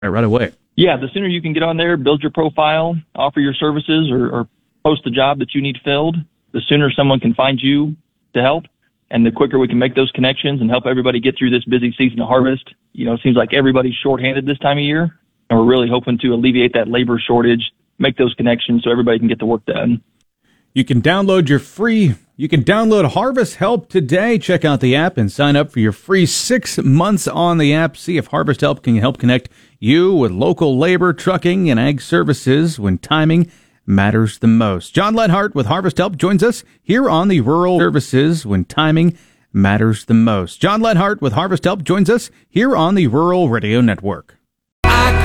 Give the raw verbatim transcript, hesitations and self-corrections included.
right away. Yeah, the sooner you can get on there, build your profile, offer your services, or, or post a job that you need filled, the sooner someone can find you to help, and the quicker we can make those connections and help everybody get through this busy season of harvest. You know, it seems like everybody's shorthanded this time of year, and we're really hoping to alleviate that labor shortage, make those connections so everybody can get the work done. You can download your free, you can download Harvest Help today. Check out the app and sign up for your free six months on the app. See if Harvest Help can help connect you with local labor, trucking, and ag services when timing matters the most. John Lenhart with Harvest Help joins us here on the Rural Services when timing matters the most. John Lenhart with Harvest Help joins us here on the Rural Radio Network.